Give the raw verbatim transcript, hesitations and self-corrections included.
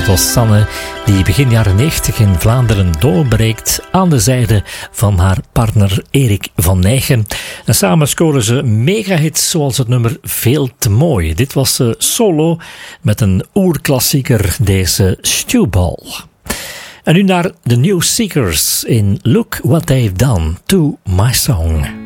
Dat was Sanne, die begin jaren negentig in Vlaanderen doorbreekt aan de zijde van haar partner Erik van Nijgen. En samen scoren ze megahits zoals het nummer Veel te mooi. Dit was uh, Solo met een oerklassieker, deze Stewball. En nu naar de New Seekers in Look What They've Done to My Song.